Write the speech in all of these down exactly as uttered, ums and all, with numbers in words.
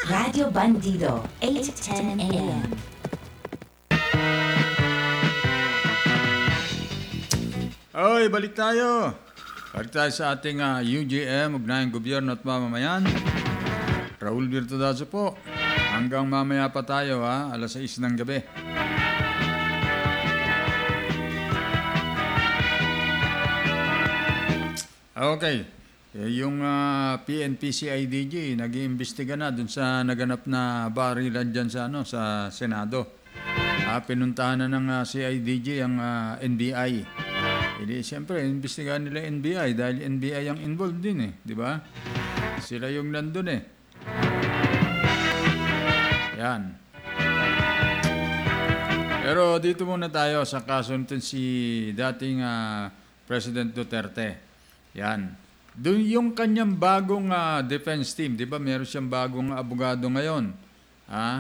Radio Bandido, eight ten a m. Oy, balik tayo. Balik tayo sa ating uh, U G M, Ugnayang Gobyerno at Mamamayan. Raul Virtudazo po. Hanggang mamaya pa tayo, ha? alas sais ng gabi. Okay. Eh, yung uh, P N P C I D G, nag-iimbestiga na dun sa naganap na barilan dyan sa, ano, sa Senado. Ah, pinuntahan na ng uh, C I D G ang uh, N B I. Hindi, siyempre, imbestigahan nila N B I dahil N B I ang involved din eh, di ba? Sila yung nandun eh. Yan. Pero dito muna tayo sa kaso nito si dating uh, President Duterte. Yan. Doon yung kanyang bagong uh, defense team, di ba? Meron siyang bagong abogado ngayon. Ha?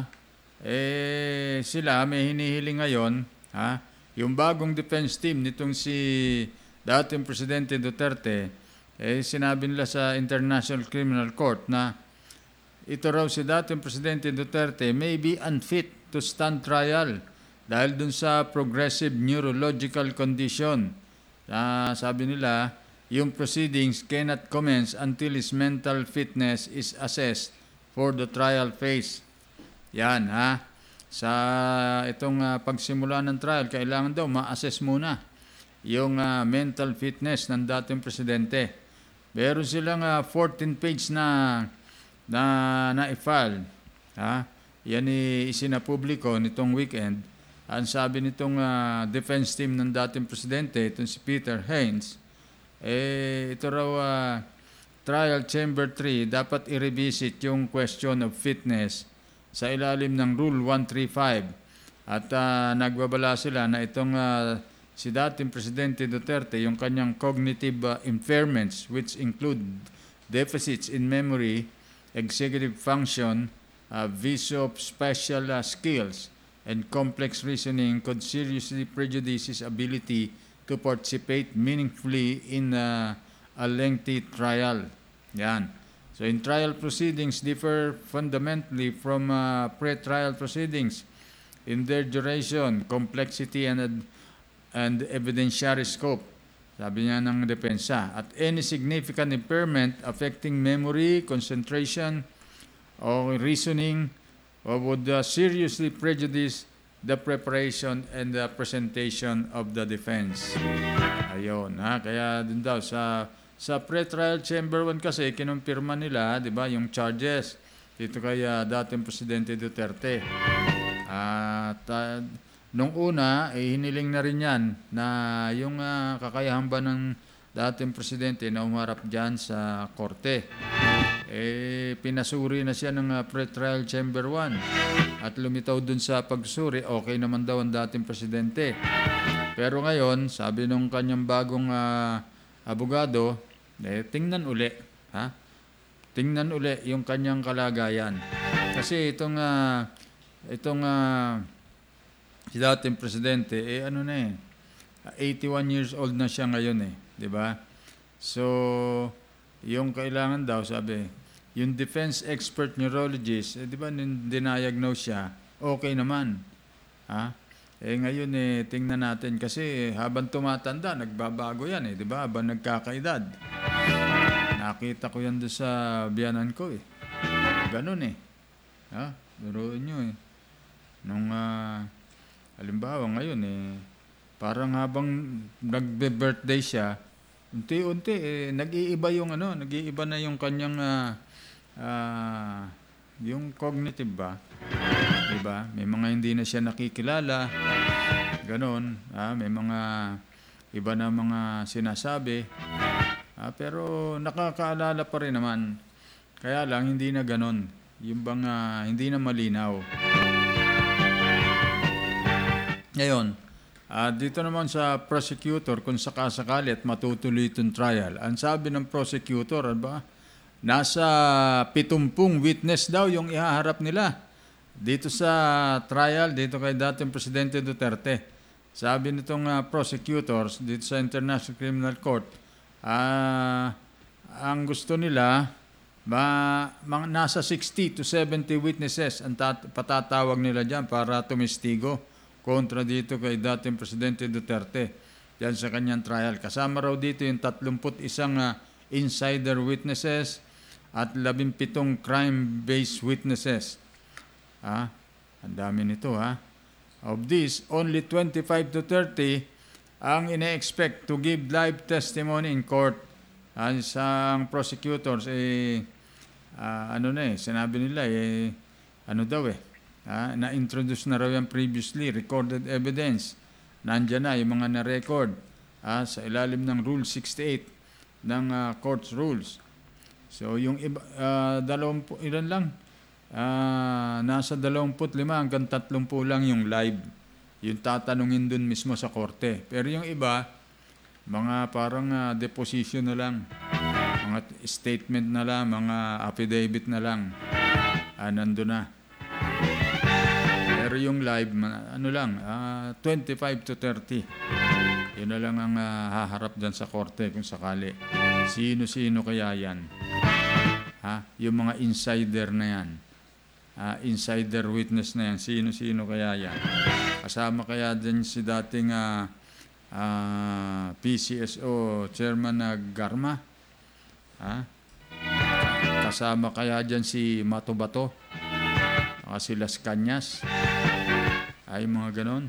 Eh, sila may hinihiling ngayon, ha? Yung bagong defense team nitong si dating Presidente Duterte, eh, sinabi nila sa International Criminal Court na ito raw si dating Presidente Duterte may be unfit to stand trial dahil dun sa progressive neurological condition. Uh, sabi nila, yung proceedings cannot commence until his mental fitness is assessed for the trial phase. Yan, ha? Sa itong uh, pagsimula ng trial, kailangan daw ma-assess muna yung uh, mental fitness ng dating presidente. Meron silang uh, fourteen page na na na-file. Ha? Yan i isinapubliko nitong weekend. Ang sabi nitong uh, defense team ng dating presidente, itong si Peter Haines, eh, ito raw uh, trial chamber three, dapat i-revisit yung question of fitness sa ilalim ng Rule one thirty-five. At uh, nagbabala sila na itong uh, si dating Presidente Duterte, yung kanyang cognitive uh, impairments which include deficits in memory, executive function, uh, visuospatial uh, skills, and complex reasoning could seriously prejudice his ability to participate meaningfully in uh, a lengthy trial. Yan. So in trial proceedings differ fundamentally from uh, pre-trial proceedings in their duration, complexity, and, and evidentiary scope. Sabi niya ng depensa. At any significant impairment affecting memory, concentration, or reasoning or would uh, seriously prejudice the preparation and the presentation of the defense. Ayun, ha? Kaya din daw sa sa pre-trial chamber one kasi kinumpirma nila, 'di ba, yung charges dito kay uh, dating Presidente Duterte. At uh, nung una, eh, hiniling na rin yan na yung uh, kakayahan ba ng dating presidente na umarap dyan sa korte. Eh, pinasuri na siya ng uh, pre-trial chamber one at lumitaw dun sa pagsuri, okay naman daw ang dating presidente. Pero ngayon, sabi nung kanyang bagong uh, abogado, eh, tingnan uli, ha? Tingnan uli yung kanyang kalagayan. Kasi itong uh, itong uh, si dating presidente, eh ano na eh, eighty-one years old na siya ngayon eh, di ba? So, yung kailangan daw, sabi, yung defense expert neurologist, eh, di ba, dinayagnos siya, okay naman. Ha? Eh ngayon eh, tingnan natin kasi habang tumatanda, nagbabago yan eh, di ba? Habang nagkakaedad. Nakita ko yan doon sa biyanan ko eh. Ganun eh. Ha? Duruin nyo eh. Nung, uh, halimbawa ngayon eh, parang habang nagbe-birthday siya, unti-unti eh, nag-iiba yung ano, nag-iiba na yung kanyang, uh, uh, yung cognitive ba? Diba? May mga hindi na siya nakikilala. Ganon. Ah, may mga iba na mga sinasabi. Ah, pero nakakaalala pa rin naman. Kaya lang, hindi na ganon. Yung bang uh, hindi na malinaw. Ngayon, uh, dito naman sa prosecutor, kung sakasakali at matutuloy itong trial, ang sabi ng prosecutor, ba, nasa pitumpung witness daw yung ihaharap nila dito sa trial, dito kay dating Presidente Duterte. Sabi nitong uh, prosecutors dito sa International Criminal Court, uh, ang gusto nila, Ma, mga, nasa sixty to seventy witnesses ang tat, patatawag nila dyan para tumistigo kontra dito kay dating Presidente Duterte dyan sa kanyang trial. Kasama raw dito yung thirty-one uh, insider witnesses at labing-pitong crime-based witnesses. Ah, ang dami nito ha. Of these, only twenty-five to thirty ang ine-expect to give live testimony in court. Ang isang prosecutors, eh, uh, ano na eh, sinabi nila eh, ano daw eh, ah, na-introduce na raw yung previously recorded evidence. Nandiyan na yung mga na-record ah, sa ilalim ng Rule sixty-eight ng uh, court's rules. So yung iba, uh, dalawampu, ilan lang, uh, nasa dalawampu't lima hanggang tatlumpu lang yung live. Yung tatanungin dun mismo sa korte. Pero yung iba, mga parang uh, deposition na lang, mga statement na lang, mga affidavit na lang, ah, nandun na. Pero yung live, ano lang, uh, twenty-five to thirty. Yun na lang ang uh, haharap dyan sa korte kung sakali. Sino-sino kaya yan? Ha? Yung mga insider na yan. Uh, insider witness na yan. Sino-sino kaya yan? Kasama kaya din si dating uh, uh, P C S O Chairman na uh, Garma? Ha? Kasama kaya dyan si Mato Bato? Uh, si Las Cañas? Ay, mga ganon.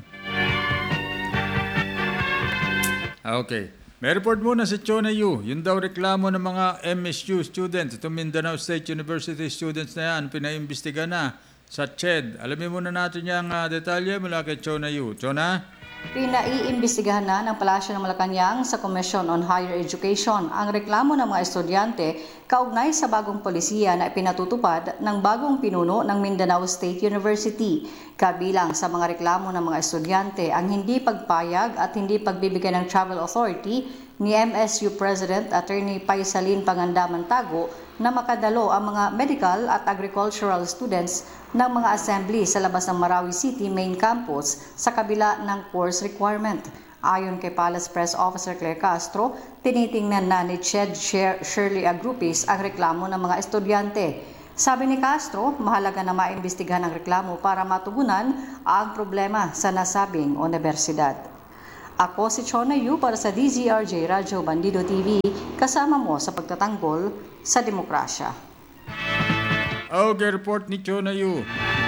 Okay. May report muna si Chona Yu. Yun daw reklamo ng mga M S U students, ito Mindanao State University students na yan, pinaimbestiga na sa C H E D. Alamin muna natin yung uh, detalye mula kay Chona Yu. Chona? Pinaiimbestigahan na ng Palasyo ng Malacanang sa Commission on Higher Education ang reklamo ng mga estudyante kaugnay sa bagong polisiya na ipinatutupad ng bagong pinuno ng Mindanao State University. Kabilang sa mga reklamo ng mga estudyante ang hindi pagpayag at hindi pagbibigay ng travel authority ni M S U President Attorney Paisalin Pangandaman-Tago na makadalo ang mga medical at agricultural students ng mga assembly sa labas ng Marawi City Main Campus sa kabila ng course requirement. Ayon kay Palace Press Officer Claire Castro, tinitingnan na ni Ched Shirley Agrupis ang reklamo ng mga estudyante. Sabi ni Castro, mahalaga na maimbestigahan ang reklamo para matugunan ang problema sa nasabing universidad. Ako si Chona Yu para sa D Z R J Radyo Bandido T V, kasama mo sa pagtatanggol sa demokrasya. Okay, report ni Chona Yu.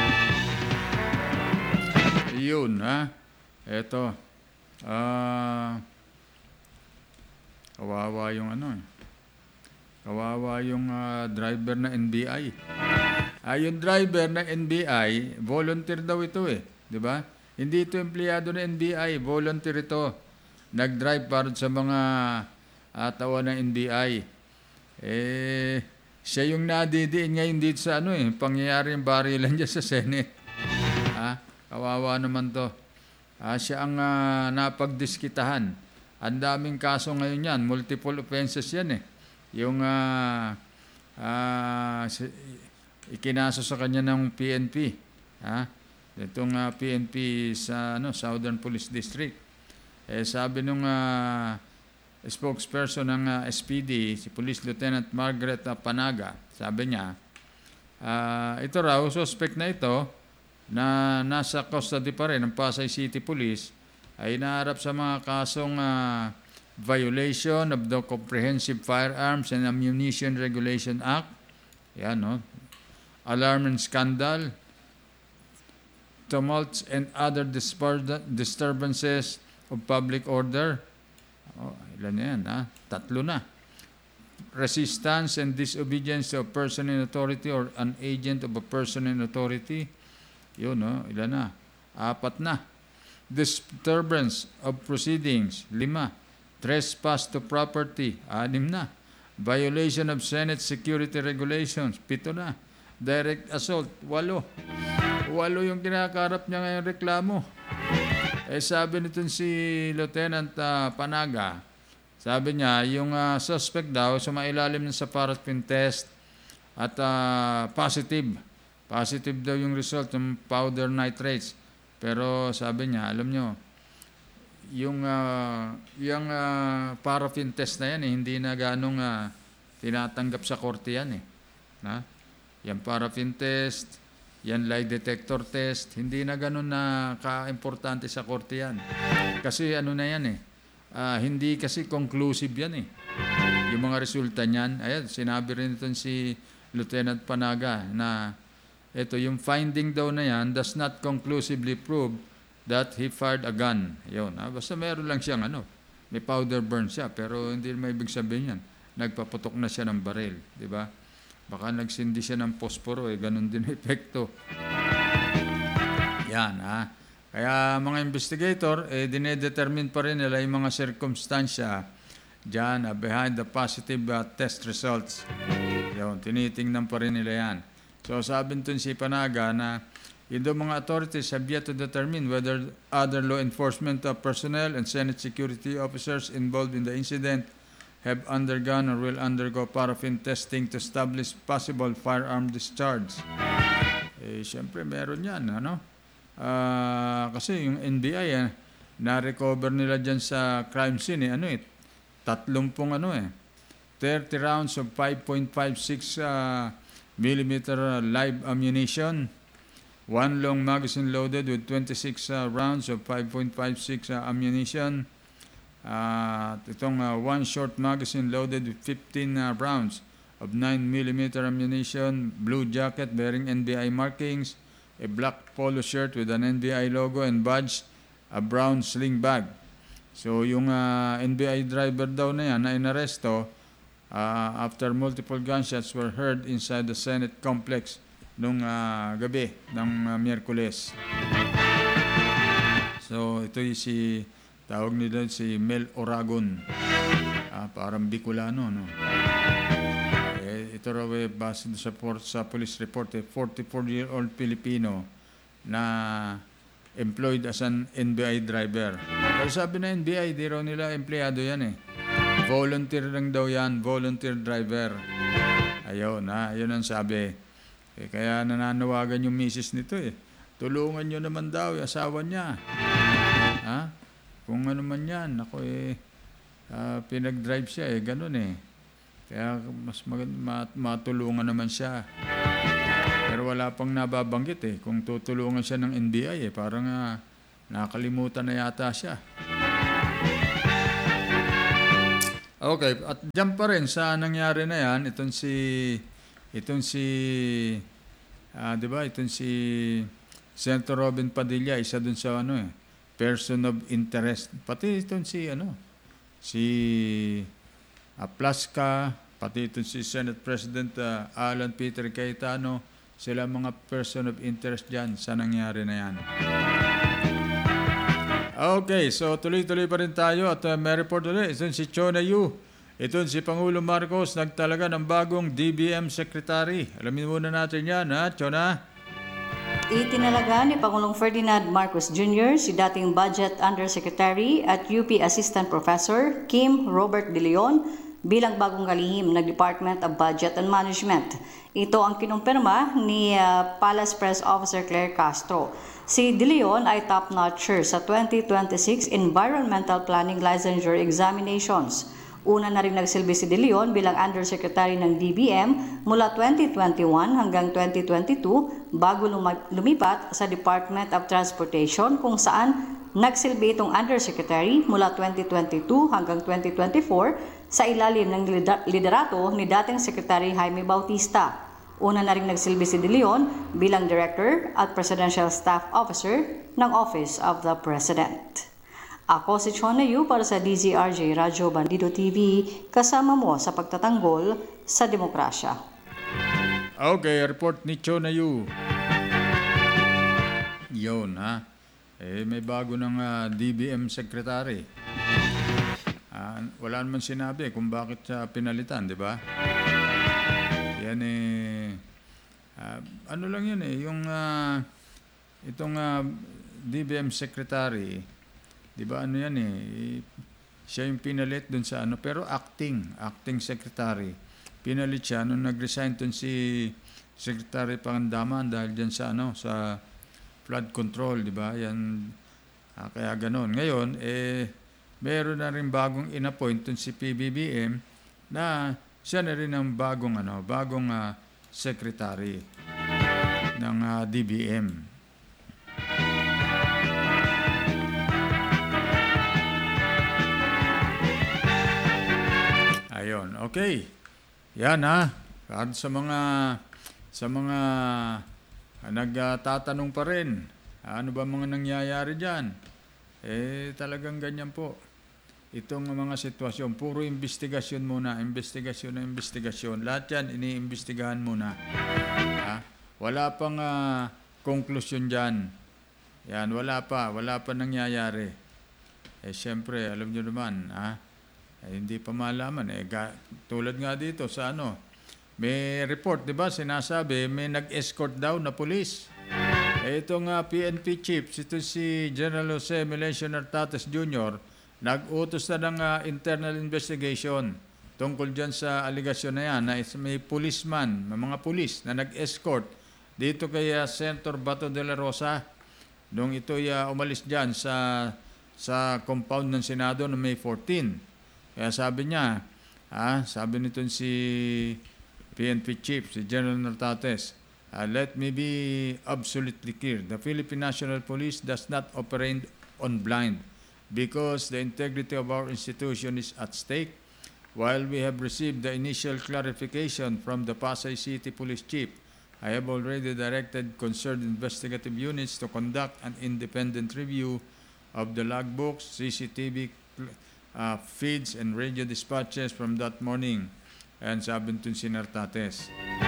Yun, ha? Eto. Ah... Uh, kawawa yung ano eh. Kawawa yung uh, driver na N B I. Ah, yung driver ng N B I, volunteer daw ito eh. Di ba? Hindi ito empleyado ng N B I, volunteer ito. Nag-drive para sa mga uh, tawa ng N B I. Eh, siya yung nadidiin ngayon dito sa ano eh, pangyayari yung barilan dyan sa Senate. Ah, kawawa naman to. Ah, siya ang uh, napagdiskitahan. Ang daming kaso ngayon yan, multiple offenses yan eh. Yung uh, uh, ikinaso sa kanya ng P N P. Ha? Itong uh, P N P sa ano, Southern Police District. Eh, sabi nung uh, spokesperson ng uh, S P D, si Police Lieutenant Margaret uh, Panaga, sabi niya, uh, ito raw, suspect na ito, na nasa custody pa rin ng Pasay City Police, ay naharap sa mga kasong uh, violation of the Comprehensive Firearms and Ammunition Regulation Act, yan, no? Alarm and scandal, tumults and other disturbances of public order. Oh, ilan na yan, ha? Tatlo na. Resistance and disobedience to a person in authority or an agent of a person in authority. Yun, no? Ilan na? Apat na. Disturbance of proceedings. Lima. Trespass to property. Anim na. Violation of Senate security regulations. Pito na. Direct assault. Walo. Walo yung kinakarap niya ngayong reklamo. Eh sabi nito si Lieutenant uh, Panaga, sabi niya, yung uh, suspect daw sumailalim ng saparatin test at uh, positive. Positive daw yung result ng powder nitrates. Pero sabi niya, alam nyo, yung, uh, yung uh, paraffin test na yan, eh, hindi na ganong uh, tinatanggap sa korte yan. Eh. Na? Yan paraffin test, yan lie detector test, hindi na ganun na ka-importante sa korte yan. Kasi ano na yan eh, ah, hindi kasi conclusive yan eh. Yung mga resulta niyan, ayan, sinabi rin ito si Lieutenant Panaga na ito, yung finding daw na yan does not conclusively prove that he fired a gun. Yun, ah, basta meron lang siyang ano, may powder burn siya, pero hindi may ibig sabihin yan. Nagpaputok na siya ng baril, di ba? Baka nagsindi siya ng posporo, eh, ganun din ang epekto. Yan, ha. Kaya mga investigator, eh, dinedetermine pa rin nila yung mga sirkumstansya dyan uh, behind the positive uh, test results. Yun, tinitingnan pa rin nila yan. So sabi nito si Panaga na yung mga authorities have yet to determine whether other law enforcement uh, personnel and Senate security officers involved in the incident have undergone or will undergo paraffin testing to establish possible firearm discharge. Eh, siyempre meron yan, ano? Uh, kasi yung N B I, eh, na-recover nila dyan sa crime scene, eh, ano eh, tatlumpong ano eh, thirty rounds of five point five six uh, millimeter uh, live ammunition, one long magazine loaded with twenty-six uh, rounds of five point five six uh, ammunition, uh, itong uh, one short magazine loaded with fifteen uh, rounds of nine millimeter ammunition, blue jacket bearing N B I markings, a black polo shirt with an N B I logo and badge, a brown sling bag. So yung uh, N B I driver daw na yan na inaresto uh, after multiple gunshots were heard inside the Senate complex nung uh, gabi ng uh, Miyerkules. So ito yung si, tawag nila si Mel Oragon. Uh, parang Bicolano, no? Ito raw eh, base sa, sa police report, eh, forty-four-year-old Filipino na employed as an N B I driver. Pero sabi na N B I, di raw nila empleyado yan eh. Volunteer lang daw yan, volunteer driver. Ayun, ha, yun ang sabi. Eh, kaya nananawagan yung misis nito eh. Tulungan nyo naman daw yung asawa niya. Ha? Kung ano man yan, ako eh, uh, pinag-drive siya eh, ganun eh. Kaya mas maganda, matulungan naman siya. Pero wala pang nababanggit eh. Kung tutulungan siya ng N B I eh, parang uh, nakalimutan na yata siya. Okay, at dyan pa rin sa nangyari na yan, itong si, itong si, uh, di ba, itong si Senator Robin Padilla, isa dun sa ano eh, person of interest. Pati itong si, ano, si Uh, Plaska, pati ito si Senate President uh, Alan Peter Cayetano, sila mga person of interest dyan sa nangyari na yan. Okay, so tuloy-tuloy pa rin tayo at uh, may report ulit. Ito si Chona Yu. Ito si Pangulo Marcos, nagtalaga ng bagong D B M Secretary. Alamin muna natin yan, ha, Chona? Itinalaga ni Pangulong Ferdinand Marcos Junior si dating Budget Undersecretary at U P Assistant Professor Kim Robert De Leon bilang bagong kalihim ng Department of Budget and Management. Ito ang kinumpirma ni uh, Palace Press Officer Claire Castro. Si De Leon ay top-notcher sa twenty twenty-six Environmental Planning Licensure Examinations. Una na rin nagsilbi si De Leon bilang Undersecretary ng D B M mula twenty twenty-one hanggang twenty twenty-two bago lumipat sa Department of Transportation kung saan nagsilbi itong Undersecretary mula twenty twenty-two hanggang twenty twenty-four sa ilalim ng liderato ni dating Secretary Jaime Bautista. Una na rin nagsilbi si De Leon bilang Director at Presidential Staff Officer ng Office of the President. Ako si Chona Yu para sa D Z R J Radyo Bandido T V, kasama mo sa pagtatanggol sa demokrasya. Okay, report ni Chona Yu. Yun, ha? Eh, may bago ng uh, D B M Secretary. Uh, wala naman sinabi kung bakit siya pinalitan, di ba? Yan eh, uh, ano lang yun eh, yung uh, itong uh, D B M Secretary, di ba ano yan eh, siya yung pinalit dun sa ano, pero acting, acting secretary. Pinalit siya nung nag-resign dun si Secretary Pangandaman dahil dyan sa ano, sa flood control, di ba? Yan, ah, kaya ganon. Ngayon, eh, meron na rin bagong in-appoint dun si P B B M na siya na rin ang bagong ano, bagong uh, secretary ng ah, D B M. Ayun, okay. Yan ha. At sa mga sa mga ah, nagtatanong pa rin, ano ba mga nangyayari diyan? Eh talagang ganyan po. Itong mga sitwasyon, puro investigasyon muna, investigasyon na investigasyon. Lahat yan, iniimbestigahan muna. Ha? Wala pang ah, konklusyon dyan. Yan, wala pa, wala pa nangyayari. Eh, siyempre, alam nyo naman, ha? Eh, hindi pa malaman. Eh, ga, tulad nga dito sa ano, may report, di ba, sinasabi, may nag-escort daw na pulis. Eh, itong uh, P N P chief, ito si General Jose Melencio Nartates Junior, nag-utos na ng uh, internal investigation tungkol dyan sa aligasyon na yan na may policeman, may mga pulis na nag-escort dito kay uh, Senator Bato de la Rosa nung ito'y uh, umalis dyan sa, sa compound ng Senado noong May fourteenth. Kaya sabi niya, ah, sabi nito si P N P Chief, si General Nartates, uh, let me be absolutely clear. The Philippine National Police does not operate on blind, because the integrity of our institution is at stake. While we have received the initial clarification from the Pasay City Police Chief, I have already directed concerned investigative units to conduct an independent review of the logbooks, C C T V uh, feeds, and radio dispatches from that morning. And sabi nito si Nartates.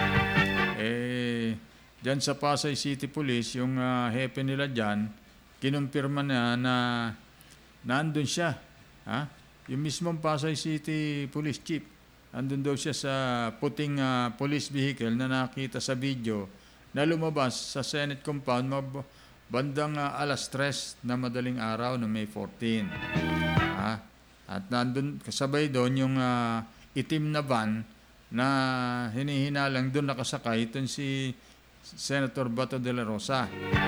Eh, dyan sa Pasay City Police, yung uh, hepe nila dyan, kinumpirma na na nandun siya. Ha? Yung mismong Pasay City Police Chief, nandun daw siya sa puting uh, police vehicle na nakita sa video na lumabas sa Senate compound mab- bandang uh, alas tres na madaling araw ng May fourteenth. Ha? At nandun, kasabay doon yung uh, itim na van na hinihinalang doon nakasakay itong si Senator Bato de la Rosa.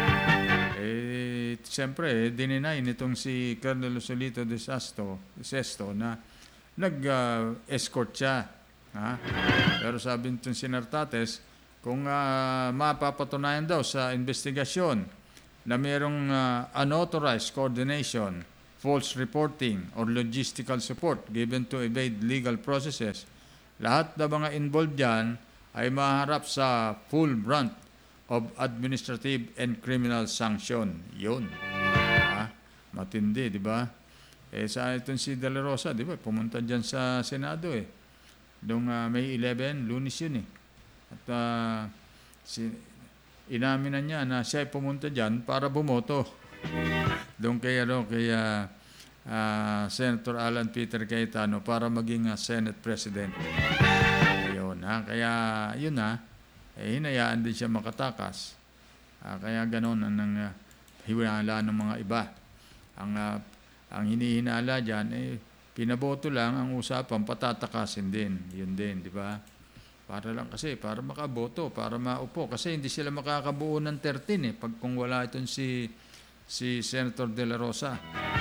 Eh, siyempre, eh, dininay nitong si Colonel Joselito de Sesto, de Sesto na nag-escort uh, siya. Ha? Pero sabi nitong si Nartates, kung uh, mapapatunayan daw sa investigasyon na mayroong uh, unauthorized coordination, false reporting, or logistical support given to evade legal processes, lahat na mga involved dyan ay maharap sa full brunt of administrative and criminal sanction. Yun. Ha? Matindi, di ba? Eh, sa itong si De La Rosa, di ba? Pumunta dyan sa Senado eh. Noong uh, May eleventh, Lunes yun eh. At uh, si, inamin na niya na siya ay pumunta dyan para bumoto. Doon kay, ano, kay uh, uh, Senator Alan Peter Cayetano para maging uh, Senate President. Ayun, ha? Kaya, yun ha. Eh, hinayaan din siya makatakas. Uh, kaya gano'n ang uh, hiwala ng mga iba. Ang, uh, ang hinihinala dyan, eh, pinaboto lang ang usapan, patatakasin din. Yun din, di ba? Para lang kasi, para makaboto, para maupo. Kasi hindi sila makakabuo ng thirteen eh, pag kung wala itong si, si Senator De La Rosa.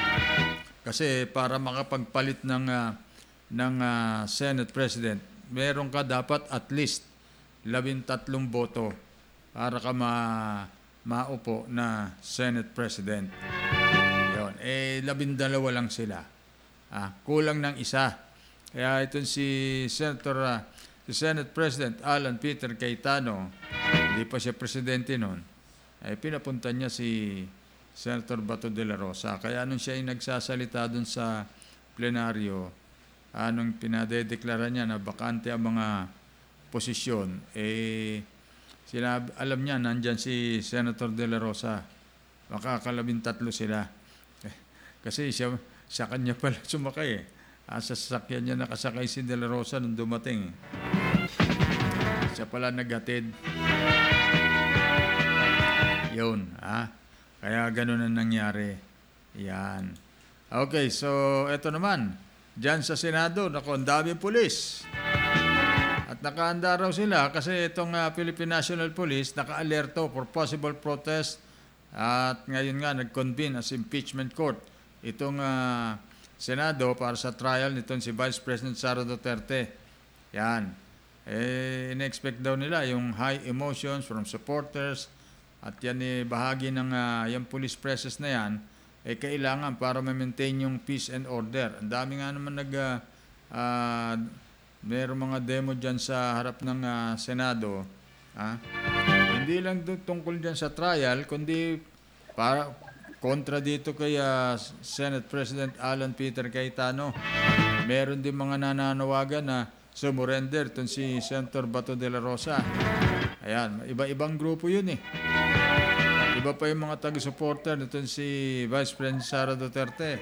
Kasi para makapagpalit ng, uh, ng uh, Senate President, meron ka dapat at least labintatlong boto para ka ma, maupo na Senate President. Yun. Eh, labindalawa lang sila. Ah, kulang ng isa. Kaya itong si Senator, uh, si Senate President Alan Peter Cayetano, hindi pa siya presidente noon, eh, pinapunta niya si Senator Bato de la Rosa. Kaya nung siya ay nagsasalita dun sa plenaryo, anong pinadedeklara niya na bakante ang mga posisyon, eh, sila, alam niya, nandyan si Senator De La Rosa. Makakalabintatlo sila. Eh, kasi siya, sa kanya pala sumakay eh. Ah, sa sasakyan niya nakasakay si De La Rosa nung dumating. Eh. Siya pala naghatid. Yun, ah. Kaya ganun ang nangyari. Yan. Okay, so eto naman. Diyan sa Senado, naku, ang daming pulis. At nakahanda raw sila kasi itong uh, Philippine National Police naka-alerto for possible protest at ngayon nga nag-convene as impeachment court itong uh, Senado para sa trial nitong si Vice President Sara Duterte. Yan. Eh, in-expect daw nila yung high emotions from supporters at yan eh, bahagi ng ah, yung police presence na yan, eh kailangan para ma-maintain yung peace and order. Ang dami nga naman nag, ah, ah, mayroong mga demo dyan sa harap ng ah, Senado. Ah. Hindi lang doon tungkol dyan sa trial, kundi para kontra dito kay ah, Senate President Alan Peter Cayetano. Meron din mga nananawagan na sumurrender itong si Senator Bato de la Rosa. Ayan, iba-ibang grupo yun eh. Iba pa yung mga taga-supporter nitong si Vice President Sara Duterte.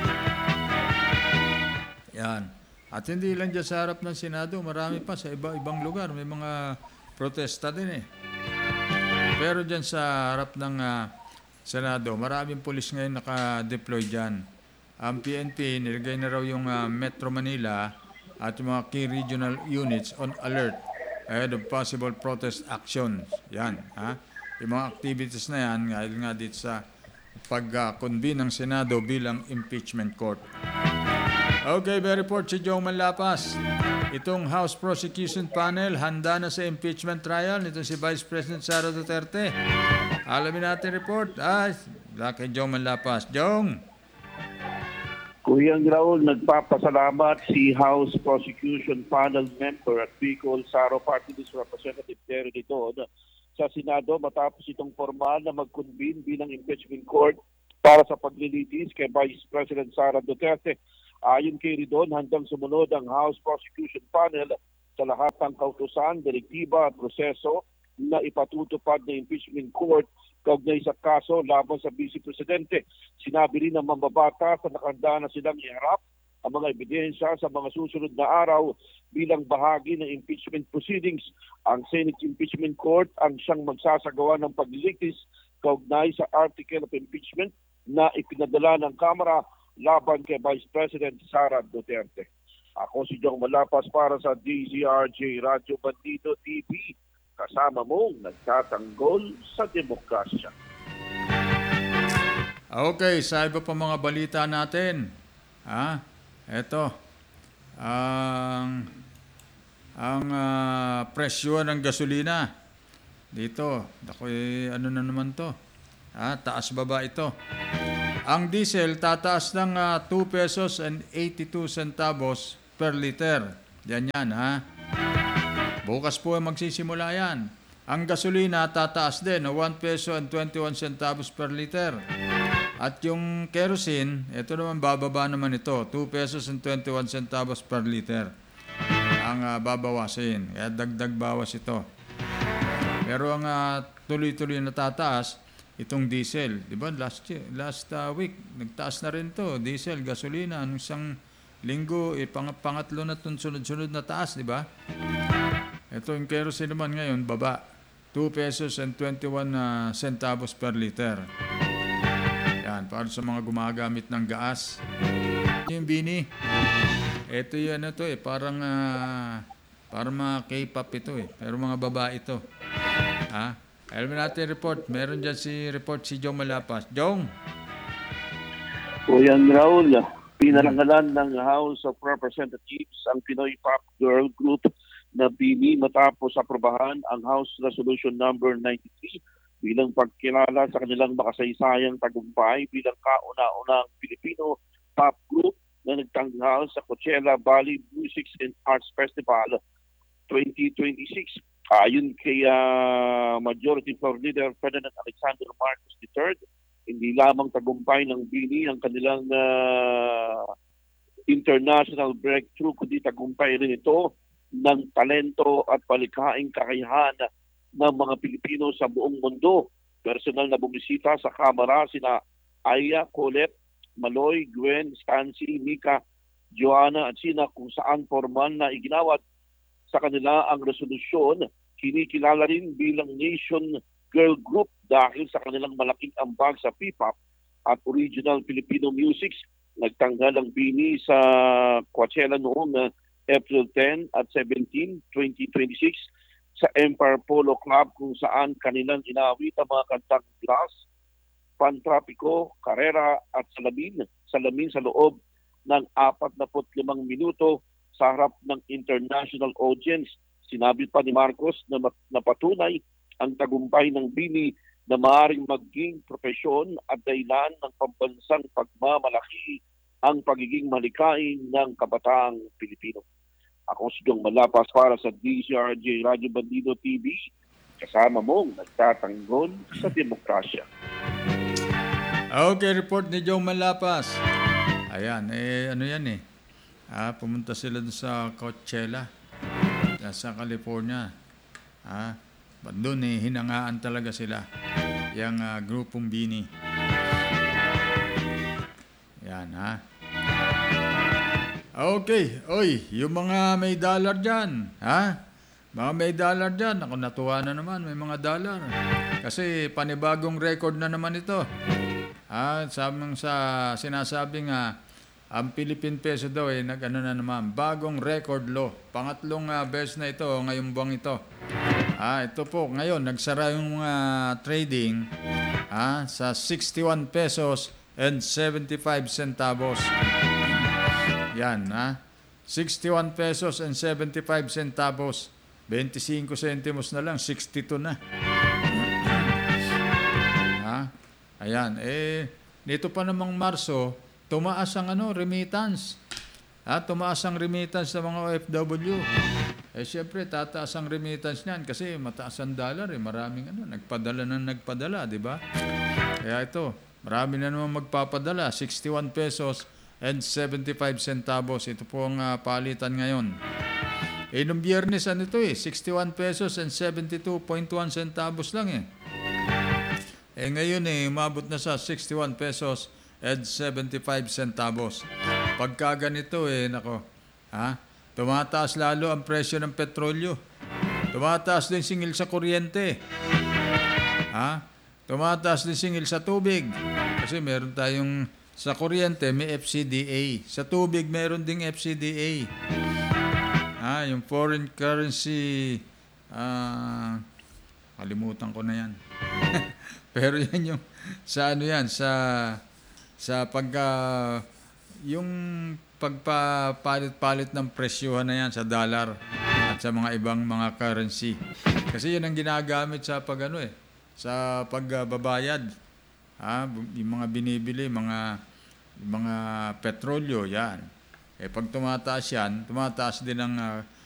Yan. At hindi lang dyan sa harap ng Senado, marami pa sa iba-ibang lugar. May mga protesta din eh. Pero dyan sa harap ng ah, Senado, maraming pulis ngayon naka-deploy dyan. Ang P N P, nilagay na raw yung ah, Metro Manila at yung mga key regional units on alert ahead of possible protest actions. Yan. Ha? Yung mga activities na yan, dahil nga dito sa pag-convene ng Senado bilang impeachment court. Okay, may report si Joe Manlapas. Itong House Prosecution Panel handa na sa impeachment trial nito si Vice President Sara Duterte. Alamin natin report. Ay, kay Joe Manlapas. Jong! Kuya Raul, nagpapasalamat si House Prosecution Panel Member at Bicol Saro Party List Representative Terry Didon sa Senado matapos itong formal na mag-convene bilang impeachment court para sa paglilitis kay Vice President Sara Duterte. Ayon kay Didon, handang sumunod ang House Prosecution Panel sa lahat ng kautusan, direktiba at proseso na ipatutupad ng impeachment court kaugnay sa kaso laban sa Vice Presidente. Sinabi rin ng mamabata sa nakahanda na silang iharap ang mga ebidensya sa mga susunod na araw bilang bahagi ng impeachment proceedings. Ang Senate Impeachment Court ang siyang magsasagawa ng paglilitis kaugnay sa article of impeachment na ipinadala ng Kamara laban kay Vice President Sara Duterte. Ako si Jong Malapas para sa D Z R J Radio Bandido T V. Kasama mong nagtatanggol sa demokrasya. Okay, sa iba pa mga balita natin. Ha? Eto. Ang ang uh, presyo ng gasolina dito. Ako eh, ano na naman to? Ha? Taas baba ito. Ang diesel tataas ng uh, two pesos and eighty-two centavos per liter. Yan yan, ha? Bukas po ay magsisimula yan. Ang gasolina tataas din, one peso and twenty-one centavos per liter. At yung kerosene, ito naman bababa naman ito, two pesos and twenty-one centavos per liter. Ang uh, babawasin, kaya dagdag bawas ito. Pero ang uh, tuloy-tuloy na tataas, itong diesel. Diba last, year, last uh, week, nagtaas na rin to diesel, gasolina. Anong isang linggo, eh, pang, pangatlo na itong sunod-sunod na taas, di ba? Ito yung kerosene naman ngayon, baba. two pesos and twenty-one uh, centavos per liter. Yan, para sa mga gumagamit ng gas. Yung bini. Ito yun, ano to eh, parang, uh, parang mga K-pop ito eh. Pero mga babae ito. Ha? Alam natin report. Meron dyan si report si Jong Malapas. Jong! Kuya Raul, pinarangalan ng House of Representatives ang Pinoy Pop Girl Group na Bini matapos aprobahan ang House Resolution number ninety-three bilang pagkilala sa kanilang makasaysayang tagumpay bilang kauna-unang Filipino pop group na nagtanghal sa Coachella Valley Music and Arts Festival twenty twenty-six. Ayon kay uh, Majority Floor Leader Ferdinand Alexander Marcos the third, hindi lamang tagumpay ng Bini ang kanilang uh, international breakthrough, kundi tagumpay rin ito ng talento at palikhaing kakayahan ng mga Pilipino sa buong mundo. Personal na bumisita sa Kamara sina Aya, Colette, Maloy, Gwen, Stancy, Mika, Joanna at Sina kung saan formal na iginawad sa kanila ang resolusyon. Kinikilala rin bilang Nation Girl Group dahil sa kanilang malaking ambag sa P-pop at original Filipino music. Nagtanggal ang Bini sa Coachella noong uh, April ten at seventeen, twenty twenty-six sa Empire Polo Club kung saan kanilang inawit ang mga kantang Glass, Pantrapico, Carrera at Salamin, Salamin sa loob ng forty-five minuto sa harap ng international audience. Sinabi pa ni Marcos na mat- napatunay ang tagumpay ng Bini na maaaring maging profesyon at dahilan ng pambansang pagmamalaki ang pagiging malikain ng kabataang Pilipino. Ako si Jong Malapas para sa D C R J Radyo Bandido T V, kasama mong nagtatanggol sa demokrasya. Okay, report ni Joe Malapas. Ayan, eh ano yan eh. Ah, pumunta sila doon sa Coachella, sa California. Ah, ba't doon eh, hinangaan talaga sila. Yang ah, grupong Bini. Yan ha. Okay, oy, yung mga may dollar dyan, ha? Mga may dollar dyan, ako natuwa na naman, may mga dollar. Kasi panibagong record na naman ito. Ah, sabi sa sinasabi nga, ang Philippine peso daw eh, nag-ano na naman, bagong record low. Pangatlong uh, beses na ito, ngayong buwang ito. Ah, ito po, ngayon, nagsara yung uh, trading ah, sa sixty-one pesos and seventy-five centavos. Yan, ha? sixty-one pesos and seventy-five centavos. twenty-five centimos na lang, sixty-two na. Ha? Ayan, eh, nito pa namang Marso, tumaas ang ano, remittance. Ha? Tumaas ang remittance sa mga O F W. Eh, siyempre, tataas ang remittance niyan kasi mataas ang dollar eh. Maraming ano, nagpadala na nagpadala, di ba? Kaya ito, marami na naman magpapadala. sixty-one pesos and seventy-five centavos. Ito po ang uh, palitan ngayon. Eh, nung biyernes, ano ito eh, sixty-one pesos and seventy-two point one centavos lang eh. Eh ngayon eh, umabot na sa sixty-one pesos and seventy-five centavos. Pagka ganito eh, nako, ha? Tumataas lalo ang presyo ng petrolyo. Tumataas din singil sa kuryente. Ha? Tumataas din singil sa tubig. Kasi meron tayong, sa kuryente may F C D A. Sa tubig meron ding F C D A. Ha? Yung foreign currency, ah, kalimutan ko na yan. Pero yan yung sa ano yan sa sa pagka yung pagpapalit-palit ng presyohan na yan sa dollar at sa mga ibang mga currency. Kasi yun ang ginagamit sa pag ano eh sa pagbabayad. Ha, yung mga binibili, mga mga petrolyo yan. Eh pag tumataas yan, tumataas din ang uh,